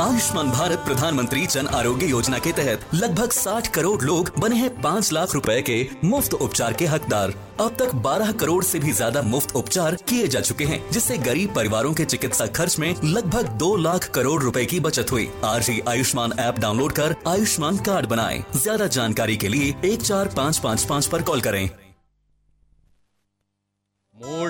आयुष्मान भारत प्रधानमंत्री जन आरोग्य योजना के तहत लगभग 60 करोड़ लोग बने हैं 5 लाख रुपए के मुफ्त उपचार के हकदार। अब तक 12 करोड़ से भी ज्यादा मुफ्त उपचार किए जा चुके हैं, जिससे गरीब परिवारों के चिकित्सा खर्च में लगभग 2 लाख करोड़ रुपए की बचत हुई। आज ही आयुष्मान ऐप डाउनलोड कर आयुष्मान कार्ड बनाएं। ज्यादा जानकारी के लिए 14555 पर कॉल करें।